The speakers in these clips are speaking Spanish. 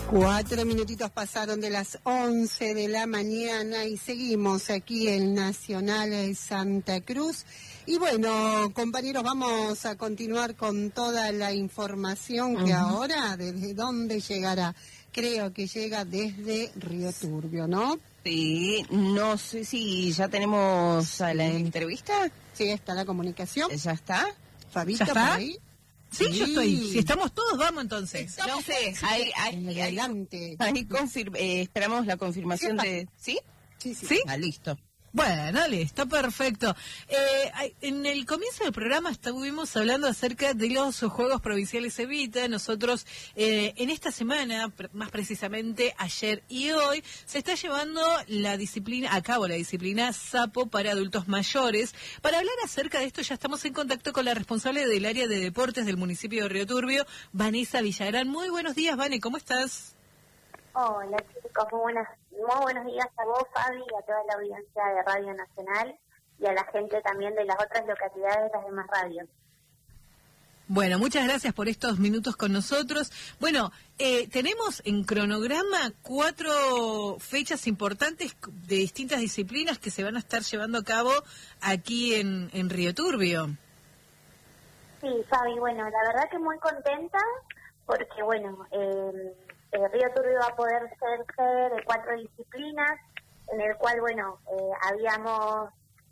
4 minutitos pasaron de las 11 de la mañana y seguimos aquí en Nacional Santa Cruz. Y bueno, compañeros, vamos a continuar con toda la información que ahora, ¿desde dónde llegará? Creo que llega desde Río Turbio, ¿no? Sí, no sé si ya tenemos a la entrevista. Sí, está la comunicación. ¿Ya está? Fabita, ¿Ya está? por ahí. Sí, yo estoy. Si estamos todos, vamos entonces. No sé, adelante. ahí esperamos la confirmación de... ¿Sí? Sí. Ah, listo. Bueno, listo, perfecto. En el comienzo del programa estuvimos hablando acerca de los Juegos Provinciales Evita. Nosotros en esta semana, más precisamente ayer y hoy, se está llevando a cabo la disciplina Sapo para adultos mayores. Para hablar acerca de esto ya estamos en contacto con la responsable del área de deportes del municipio de Río Turbio, Vanessa Villagrán. Muy buenos días, Vane, ¿cómo estás? Hola chicos, muy buenos días a vos, Fabi, y a toda la audiencia de Radio Nacional y a la gente también de las otras localidades de las demás radios. Bueno, muchas gracias por estos minutos con nosotros. Bueno, tenemos en cronograma 4 fechas importantes de distintas disciplinas que se van a estar llevando a cabo aquí en Río Turbio. Sí, Fabi, bueno, la verdad que muy contenta porque, bueno, Río Turbio va a poder ser sede de 4 disciplinas, en el cual, bueno, habíamos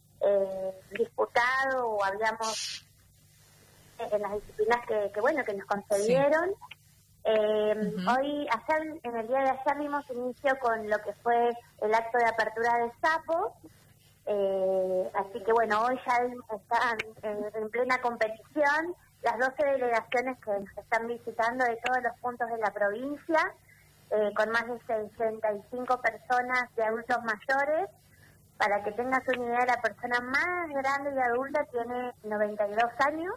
disputado o habíamos en las disciplinas que nos concedieron. Sí. Hoy, ayer, en el día de ayer dimos inicio con lo que fue el acto de apertura de Sapo, así que bueno, hoy ya están en plena competición las 12 delegaciones que nos están visitando de todos los puntos de la provincia, con más de 65 personas de adultos mayores. Para que tengas una idea, la persona más grande y adulta tiene 92 años.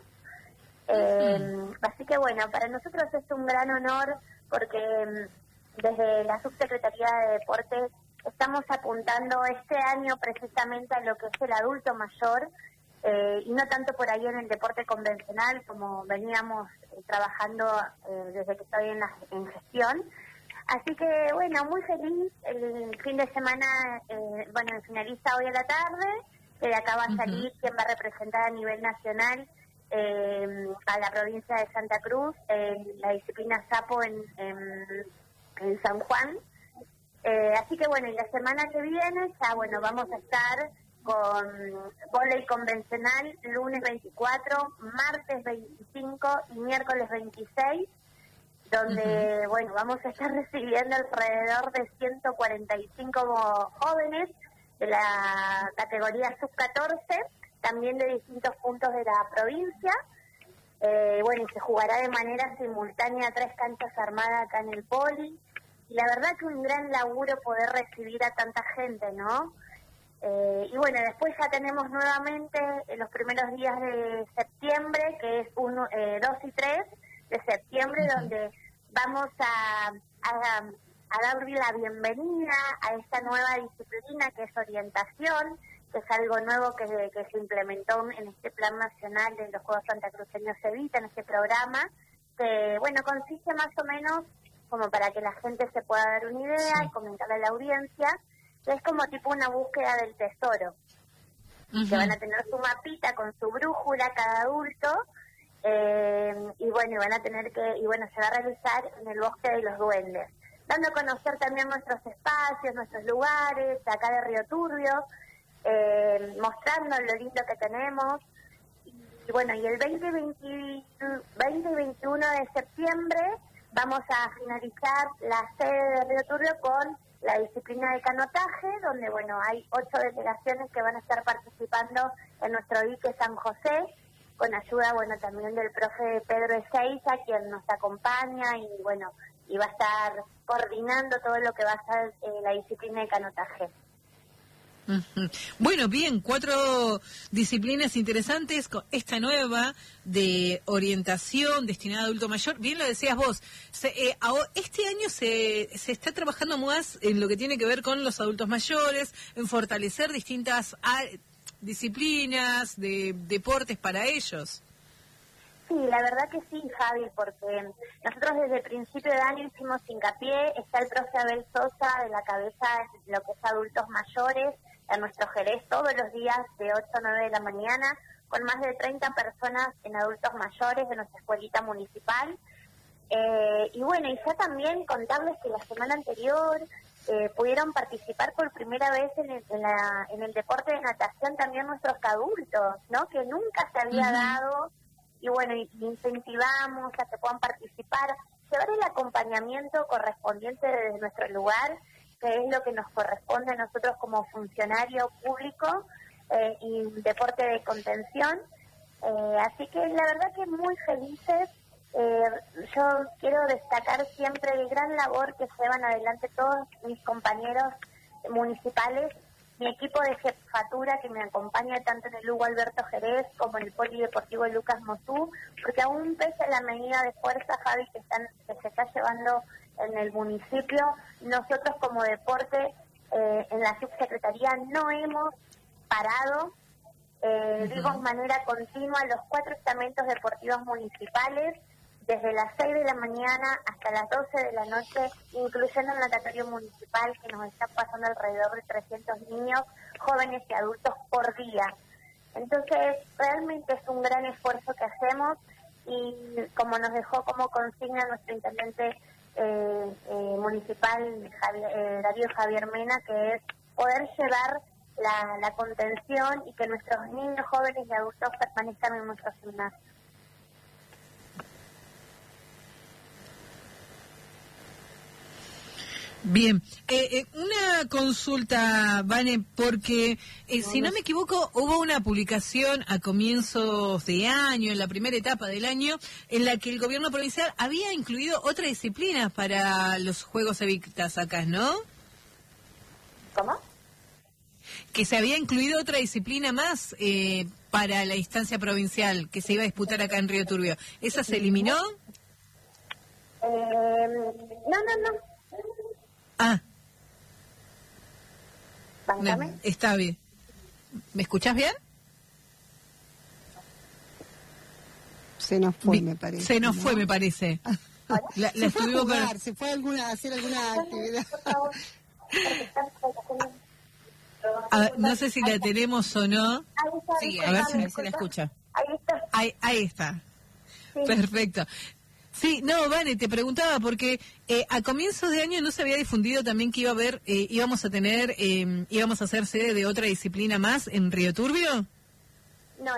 Así que bueno, para nosotros es un gran honor porque desde la Subsecretaría de Deportes estamos apuntando este año precisamente a lo que es el adulto mayor, y no tanto por ahí en el deporte convencional como veníamos trabajando desde que estoy en gestión. Así que bueno, muy feliz. El fin de semana, finaliza hoy a la tarde, que de acá va a salir quien va a representar a nivel nacional a la provincia de Santa Cruz, la disciplina Sapo en San Juan. Así que bueno, y la semana que viene ya vamos a estar con vóley convencional lunes 24, martes 25 y miércoles 26, donde vamos a estar recibiendo alrededor de 145 jóvenes de la categoría sub-14, también de distintos puntos de la provincia. Y se jugará de manera simultánea 3 canchas armadas acá en el Poli. Y la verdad que un gran laburo poder recibir a tanta gente, ¿no? Después ya tenemos nuevamente los primeros días de septiembre, que es 2 y 3 de septiembre, donde vamos a darle la bienvenida a esta nueva disciplina que es orientación, que es algo nuevo que se implementó en este Plan Nacional de los Juegos Santacruceños Evita, en este programa, que consiste más o menos, como para que la gente se pueda dar una idea y comentarle a la audiencia, que es como tipo una búsqueda del tesoro, que van a tener su mapita con su brújula cada adulto, y van a tener se va a realizar en el Bosque de los Duendes, dando a conocer también nuestros espacios, nuestros lugares, de acá de Río Turbio, mostrando lo lindo que tenemos. Y el 20 y 21 de septiembre vamos a finalizar la sede de Río Turbio con la disciplina de canotaje, donde hay 8 delegaciones que van a estar participando en nuestro dique San José, con ayuda también del profe Pedro Ezeiza, quien nos acompaña y va a estar coordinando todo lo que va a ser la disciplina de canotaje. Bueno, bien, 4 disciplinas interesantes, con esta nueva de orientación destinada a adulto mayor. Bien lo decías vos, este año se está trabajando más en lo que tiene que ver con los adultos mayores, en fortalecer distintas disciplinas de deportes para ellos. Sí, la verdad que sí, Javi, porque nosotros desde el principio de año hicimos hincapié, está el profe Abel Sosa de la cabeza de lo que es adultos mayores, en nuestro Jerez todos los días de 8 a 9 de la mañana, con más de 30 personas en adultos mayores de nuestra escuelita municipal. Y bueno, y ya también contarles que la semana anterior pudieron participar por primera vez en el deporte de natación también nuestros adultos, ¿no? Que nunca se había dado. Y bueno, incentivamos a que puedan participar, llevar el acompañamiento correspondiente desde nuestro lugar, que es lo que nos corresponde a nosotros como funcionario público y deporte de contención. Así que la verdad que muy felices. Yo quiero destacar siempre el gran labor que llevan adelante todos mis compañeros municipales, mi equipo de jefatura que me acompaña tanto en el Hugo Alberto Jerez como en el Polideportivo Lucas Mosú, porque aún pese a la medida de fuerza, Javi, que se está llevando en el municipio, nosotros como deporte en la subsecretaría no hemos parado, dimos manera continua los 4 estamentos deportivos municipales, desde las 6 de la mañana hasta las 12 de la noche, incluyendo el natatorio municipal, que nos está pasando alrededor de 300 niños, jóvenes y adultos por día. Entonces, realmente es un gran esfuerzo que hacemos y como nos dejó como consigna nuestro intendente municipal, Darío Javier Mena, que es poder llevar la contención y que nuestros niños, jóvenes y adultos permanezcan en nuestros gimnasios. Bien, una consulta, Vane, porque si no me equivoco, hubo una publicación a comienzos de año, en la primera etapa del año, en la que el gobierno provincial había incluido otra disciplina para los Juegos Evitas acá, ¿no? ¿Cómo? Que se había incluido otra disciplina más para la instancia provincial que se iba a disputar acá en Río Turbio. ¿Esa se eliminó? No. Ah. Báncame. No, está bien. ¿Me escuchás bien? Se nos fue, me parece. Se nos fue, me parece. La Se fue a estuvimos jugar, se fue a hacer alguna actividad. Por favor. A ver, no sé si la tenemos o no. Sí, a ver si se la escucha. Ahí está. Ahí está. Sí. Perfecto. Sí, no, Vane, te preguntaba porque a comienzos de año no se había difundido también que íbamos a hacer sede de otra disciplina más en Río Turbio. No,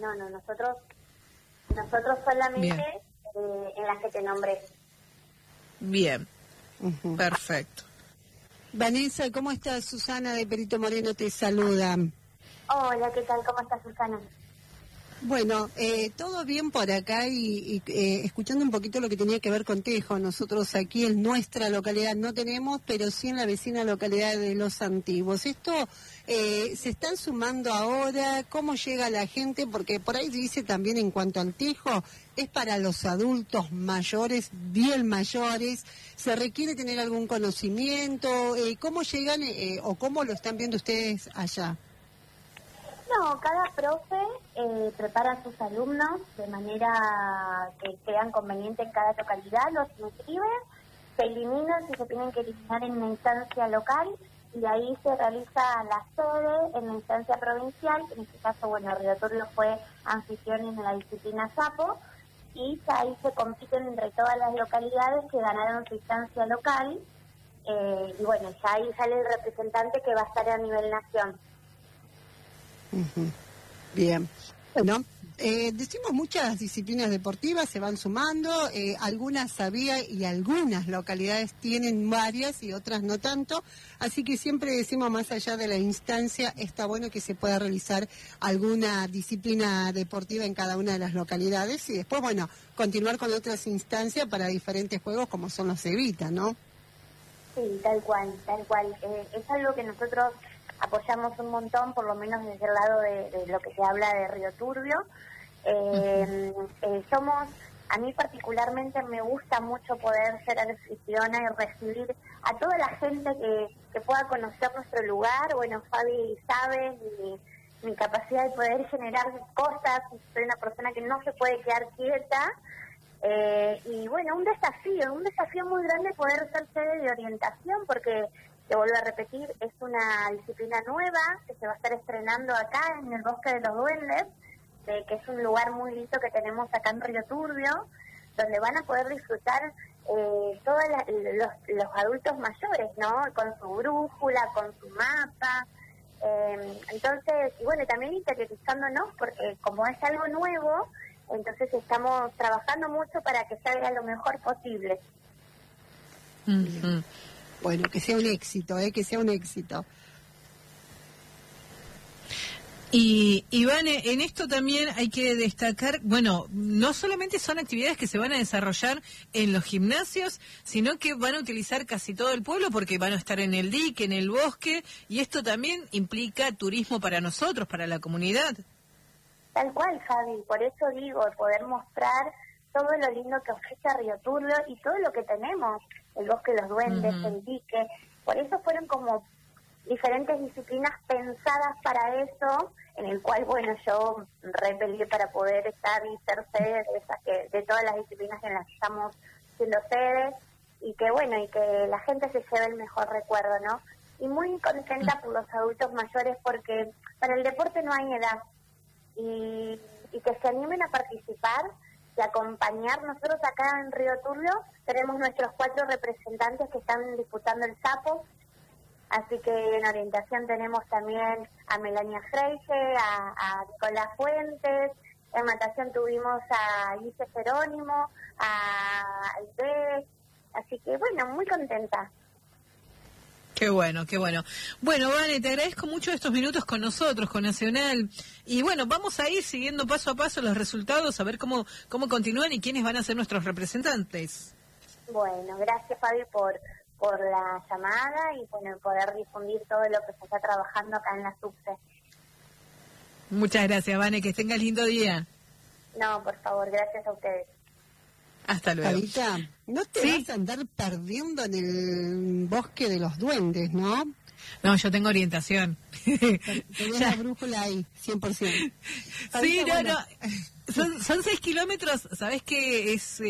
nosotros solamente en las que te nombré. Bien, perfecto. Vanessa, ¿cómo estás? Susana de Perito Moreno te saluda. Hola, ¿qué tal? ¿Cómo estás, Susana? Bueno, todo bien por acá y escuchando un poquito lo que tenía que ver con Tejo. Nosotros aquí en nuestra localidad no tenemos, pero sí en la vecina localidad de Los Antiguos. Esto se están sumando ahora, ¿cómo llega la gente? Porque por ahí dice también en cuanto al Tejo, es para los adultos mayores, bien mayores, ¿se requiere tener algún conocimiento? ¿Cómo llegan o cómo lo están viendo ustedes allá? No, cada profe prepara a sus alumnos de manera que sean conveniente en cada localidad, los inscribe, se eliminan si se tienen que eliminar en una instancia local y ahí se realiza la sede en la instancia provincial, en este caso, bueno, Río Turbio fue anfitrión en la disciplina Sapo y ahí se compiten entre todas las localidades que ganaron su instancia local y bueno, ya ahí sale el representante que va a estar a nivel nación. Bien. Bueno, decimos muchas disciplinas deportivas se van sumando, algunas sabía y algunas localidades tienen varias y otras no tanto, así que siempre decimos más allá de la instancia, está bueno que se pueda realizar alguna disciplina deportiva en cada una de las localidades y después, bueno, continuar con otras instancias para diferentes juegos como son los Evita, ¿no? Sí, tal cual. Es algo que nosotros apoyamos un montón, por lo menos desde el lado de lo que se habla de Río Turbio. A mí particularmente me gusta mucho poder ser anfitriona y recibir a toda la gente que pueda conocer nuestro lugar. Bueno, Fabi sabe mi capacidad de poder generar cosas, soy una persona que no se puede quedar quieta, y bueno, un desafío muy grande poder ser sede de orientación, porque, te vuelvo a repetir, es una disciplina nueva que se va a estar estrenando acá en el Bosque de los Duendes, que es un lugar muy lindo que tenemos acá en Río Turbio, donde van a poder disfrutar todos los adultos mayores, ¿no? Con su brújula, con su mapa. Entonces, y bueno, también interiorizándonos, porque como es algo nuevo, entonces estamos trabajando mucho para que salga lo mejor posible. Bueno, que sea un éxito, que sea un éxito. Y Vane, en esto también hay que destacar, bueno, no solamente son actividades que se van a desarrollar en los gimnasios, sino que van a utilizar casi todo el pueblo porque van a estar en el dique, en el bosque, y esto también implica turismo para nosotros, para la comunidad. Tal cual, Javi, por eso digo, poder mostrar todo lo lindo que ofrece Río Turbio y todo lo que tenemos, el Bosque de los Duendes, el dique, por eso fueron como diferentes disciplinas pensadas para eso, en el cual, bueno, yo repelí para poder estar y ser sede de todas las disciplinas en las que estamos siendo sedes, y que, bueno, y que la gente se lleve el mejor recuerdo, ¿no? Y muy contenta por los adultos mayores, porque para el deporte no hay edad, y que se animen a participar y acompañar. Nosotros acá en Río Turbio tenemos nuestros 4 representantes que están disputando el sapo. Así que en orientación tenemos también a Melania Freire, a Nicolás Fuentes, en natación tuvimos a Alicia Jerónimo, a Aide, así que bueno, muy contenta. Qué bueno, qué bueno. Bueno, Vane, te agradezco mucho estos minutos con nosotros, con Nacional, y bueno, vamos a ir siguiendo paso a paso los resultados, a ver cómo continúan y quiénes van a ser nuestros representantes. Bueno, gracias, Fabi, por la llamada y por poder difundir todo lo que se está trabajando acá en la SUBSE. Muchas gracias, Vane, que tengas lindo día. No, por favor, gracias a ustedes. Hasta luego. Carita, no te vas a andar perdiendo en el Bosque de los Duendes, ¿no? No, yo tengo orientación. Tenés la brújula ahí, 100%. Sí, bueno. Son 6 kilómetros, ¿sabés qué? Es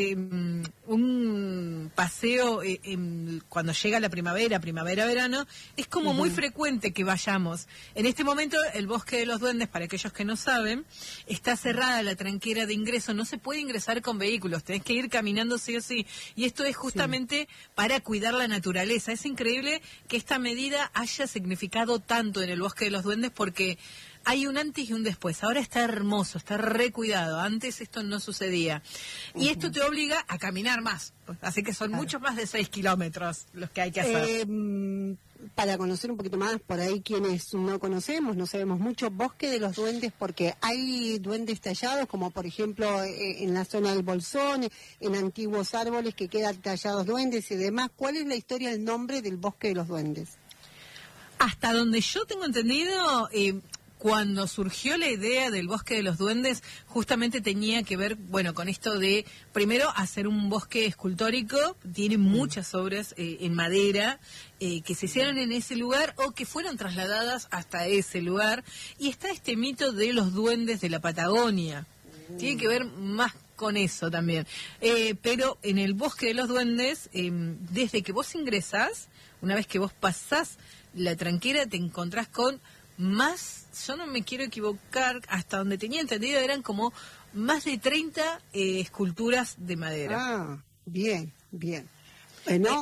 un paseo cuando llega la primavera, verano, es como muy frecuente que vayamos. En este momento el Bosque de los Duendes, para aquellos que no saben, está cerrada la tranquera de ingreso, no se puede ingresar con vehículos, tenés que ir caminando sí o sí. Y esto es justamente para cuidar la naturaleza. Es increíble que esta medida haya significado tanto en el Bosque de los Duendes porque hay un antes y un después. Ahora está hermoso, está recuidado. Antes esto no sucedía. Y esto te obliga a caminar más. Así que son mucho más de 6 kilómetros los que hay que hacer. Para conocer un poquito más, por ahí quienes no conocemos, no sabemos mucho, Bosque de los Duendes, porque hay duendes tallados, como por ejemplo en la zona del Bolsón, en antiguos árboles que quedan tallados duendes y demás. ¿Cuál es la historia del nombre del Bosque de los Duendes? Hasta donde yo tengo entendido, cuando surgió la idea del Bosque de los Duendes, justamente tenía que ver, bueno, con esto de, primero, hacer un bosque escultórico. Tiene muchas obras en madera que se hicieron en ese lugar o que fueron trasladadas hasta ese lugar. Y está este mito de los duendes de la Patagonia. Tiene que ver más con eso también. Pero en el Bosque de los Duendes, desde que vos ingresás, una vez que vos pasás la tranquera, te encontrás con más, yo no me quiero equivocar, hasta donde tenía entendido eran como más de 30 esculturas de madera. Ah, bien. Bueno,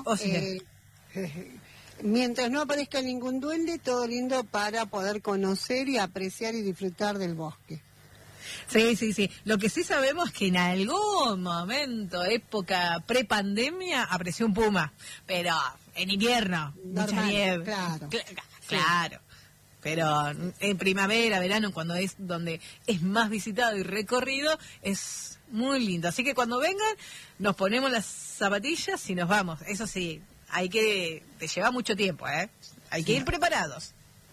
mientras no aparezca ningún duende, todo lindo para poder conocer y apreciar y disfrutar del bosque. Sí. Lo que sí sabemos es que en algún momento, época prepandemia, apareció un puma, pero en invierno, mucha nieve. Claro. Pero en primavera, verano, cuando es donde es más visitado y recorrido, es muy lindo. Así que cuando vengan, nos ponemos las zapatillas y nos vamos. Eso sí, te lleva mucho tiempo, ¿eh? Hay que ir preparados.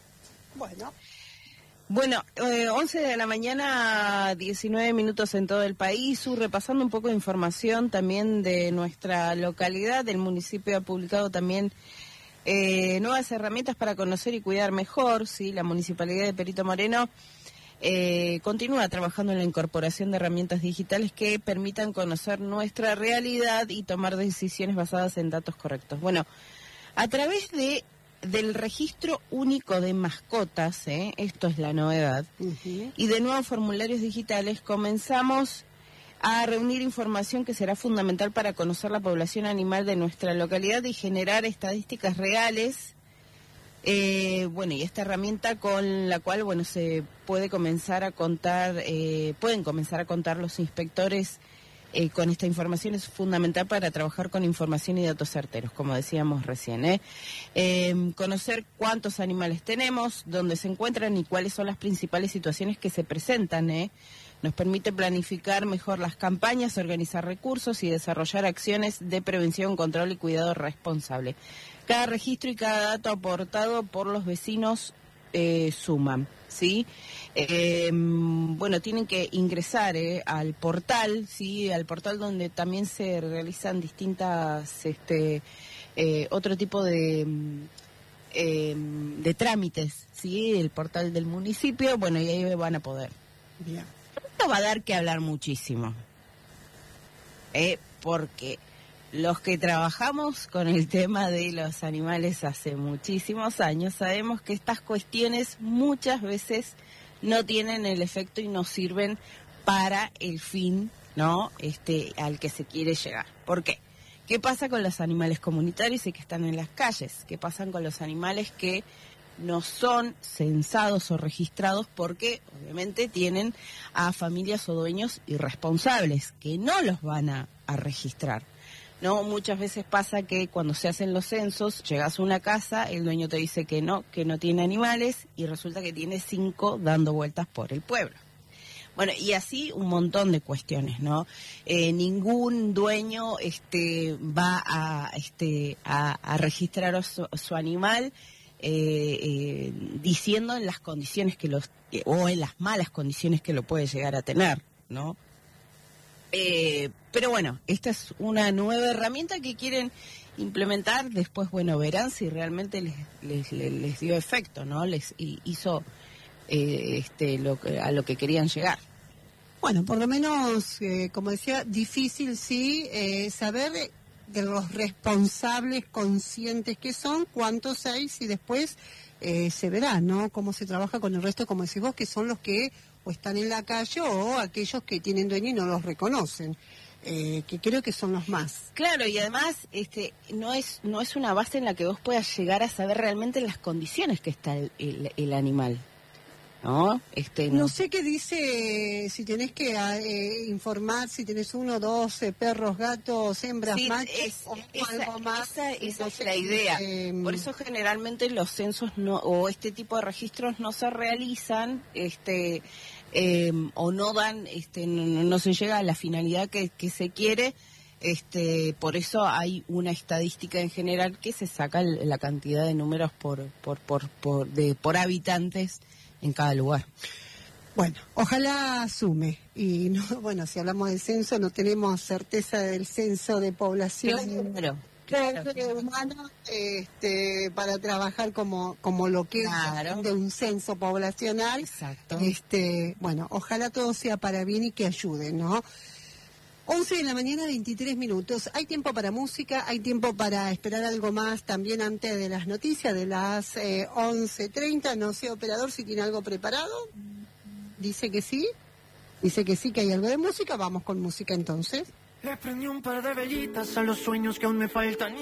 Bueno, 11 de la mañana, 19 minutos en todo el país. Repasando un poco de información también de nuestra localidad, el municipio ha publicado también nuevas herramientas para conocer y cuidar mejor, ¿sí? La Municipalidad de Perito Moreno continúa trabajando en la incorporación de herramientas digitales que permitan conocer nuestra realidad y tomar decisiones basadas en datos correctos. Bueno, a través del registro único de mascotas, esto es la novedad, y de nuevos formularios digitales, comenzamos a reunir información que será fundamental para conocer la población animal de nuestra localidad y generar estadísticas reales. Y esta herramienta con la cual, se puede comenzar a contar, pueden comenzar a contar los inspectores con esta información. Es fundamental para trabajar con información y datos certeros, como decíamos recién. Conocer cuántos animales tenemos, dónde se encuentran y cuáles son las principales situaciones que se presentan, Nos permite planificar mejor las campañas, organizar recursos y desarrollar acciones de prevención, control y cuidado responsable. Cada registro y cada dato aportado por los vecinos suman, ¿sí? Tienen que ingresar al portal, ¿sí? Al portal donde también se realizan distintas, otro tipo de trámites, ¿sí? El portal del municipio, y ahí van a poder. Bien. Esto va a dar que hablar muchísimo, porque los que trabajamos con el tema de los animales hace muchísimos años sabemos que estas cuestiones muchas veces no tienen el efecto y no sirven para el fin, ¿no? Al que se quiere llegar. ¿Por qué? ¿Qué pasa con los animales comunitarios y que están en las calles? ¿Qué pasa con los animales que no son censados o registrados porque obviamente tienen a familias o dueños irresponsables que no los van a registrar? No, muchas veces pasa que cuando se hacen los censos, llegas a una casa, el dueño te dice que no tiene animales y resulta que tiene 5 dando vueltas por el pueblo. Bueno, y así un montón de cuestiones, ¿no? Ningún dueño va a registrar su animal diciendo en las condiciones o en las malas condiciones que lo puede llegar a tener, ¿no? Pero esta es una nueva herramienta que quieren implementar. Después, verán si realmente les dio efecto, ¿no? Les hizo a lo que querían llegar. Bueno, por lo menos, como decía, difícil sí saber de los responsables conscientes que son, cuántos hay, y después se verá, ¿no? Cómo se trabaja con el resto, como decís vos, que son los que o están en la calle o aquellos que tienen dueño y no los reconocen, que creo que son los más. Claro, y además no es una base en la que vos puedas llegar a saber realmente las condiciones que está el animal, ¿no? No sé qué dice, si tenés que informar, si tenés 1, 2 perros, gatos, hembras, sí, machos, o algo más. Esa es la idea. Por eso generalmente los censos o este tipo de registros no se realizan, o no dan, no se llega a la finalidad que se quiere. Por eso hay una estadística en general que se saca la cantidad de números por habitantes en cada lugar. Bueno, ojalá sume. Y no, si hablamos del censo, no tenemos certeza del censo de población. Claro. Humano, para trabajar como lo que claro. Es de un censo poblacional. Exacto. Ojalá todo sea para bien y que ayude, ¿no? 11 de la mañana, 23 minutos. Hay tiempo para música, hay tiempo para esperar algo más también antes de las noticias de las 11:30. No sé, operador, si tiene algo preparado. Dice que sí, que hay algo de música. Vamos con música entonces. Le prendí un par de vellitas a los sueños que aún me faltan.